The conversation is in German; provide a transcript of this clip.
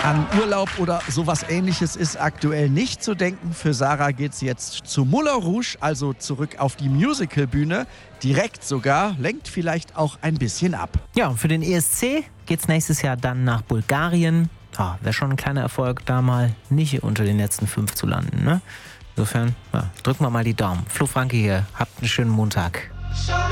An Urlaub oder sowas Ähnliches ist aktuell nicht zu denken. Für Sarah geht's jetzt zu Moulin Rouge, also zurück auf die Musicalbühne. Direkt sogar, lenkt vielleicht auch ein bisschen ab. Ja, und für den ESC geht's nächstes Jahr dann nach Bulgarien. Ja, wäre schon ein kleiner Erfolg, da mal nicht unter den letzten 5 zu landen, ne? Insofern, ja, drücken wir mal die Daumen. Flo Franke hier, habt einen schönen Montag.